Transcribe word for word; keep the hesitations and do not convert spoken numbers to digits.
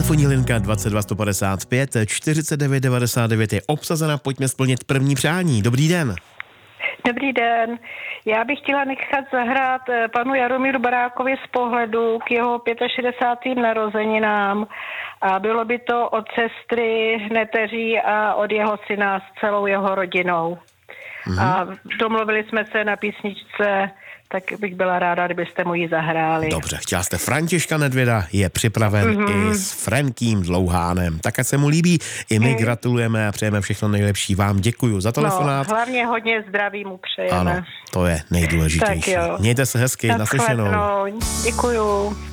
Telefonní linka dvacet dva sto padesát pět čtyřicet devět devadesát devět je obsazena, pojďme splnit první přání. Dobrý den. Dobrý den. Já bych chtěla nechat zahrát panu Jaromíru Barákovi z pohledu k jeho šedesátým pátým narozeninám a bylo by to od sestry, neteří a od jeho syna s celou jeho rodinou. Mm-hmm. A domluvili jsme se na písničce, tak bych byla ráda, kdybyste mu ji zahráli. Dobře, chtěla jste Františka Nedvěda, je připraven mm-hmm. i s Frankým Dlouhánem. Tak ať se mu líbí, i my mm. gratulujeme a přejeme všechno nejlepší. Vám děkuju za telefonát. No, hlavně hodně zdraví mu přejeme. Ano, to je nejdůležitější. Mějte se hezky, naslyšenou. Děkuju.